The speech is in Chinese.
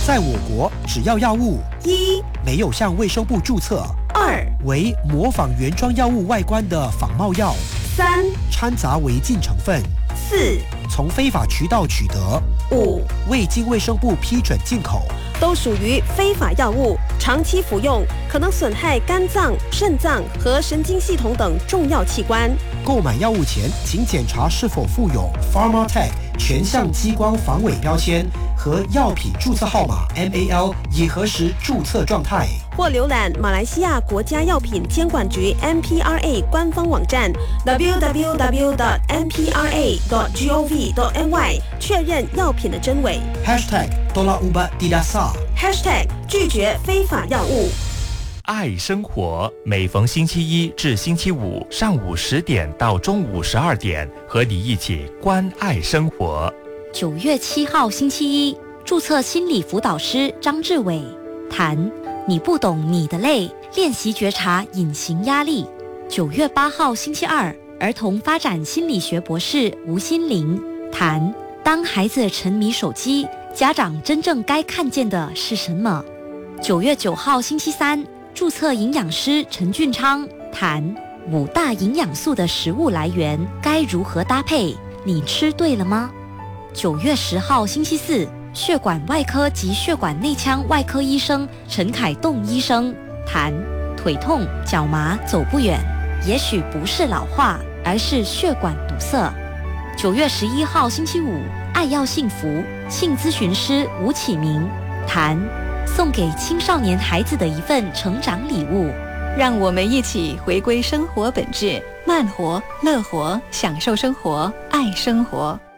在我国，只要药物一没有向卫生部注册 2 为模仿原装药物外观的仿冒药 3 掺杂违禁成分 4 从非法渠道取得 5 未经卫生部批准进口都属于非法药物，长期服用可能损害肝脏、肾脏和神经系统等重要器官。 购买药物前，请检查是否附有 Pharmatech 全向激光防伪标签和药品注册号码 MAL， 以核实注册状态。 或浏览马来西亚国家药品监管局 MPRA 官方网站 www.mpra.gov.my 确认药品的真伪。 #Tolak Ubat Tidak Sah #拒绝非法药物。 爱生活，每逢星期一至星期五上午10点到中午12点，和你一起关爱生活。 9月7号星期一，注册心理辅导师张志伟谈你不懂你的累，练习觉察隐形压力。9月8号星期二，儿童发展心理学博士吴心玲谈当孩子沉迷手机，家长真正该看见的是什么。9月9号星期三，注册营养师陈俊昌谈5大营养素的食物来源该如何搭配，你吃对了吗？9月10号星期四，血管外科及血管内腔外科医生陈凯栋医生谈腿痛、脚麻走不远，也许不是老化，而是血管堵塞。9月11号星期五，爱要幸福性咨询师吴启明谈送给青少年孩子的一份成长礼物。 让我们一起回归生活本质，慢活、乐活，享受生活，爱生活。